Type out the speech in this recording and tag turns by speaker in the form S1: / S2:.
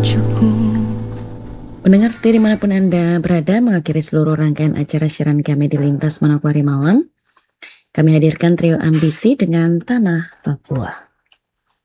S1: Pendengar setia dimanapun Anda berada, mengakhiri seluruh rangkaian acara siaran kami di Lintas Manokwari Malam. Kami hadirkan trio Ambisi dengan Tanah Papua.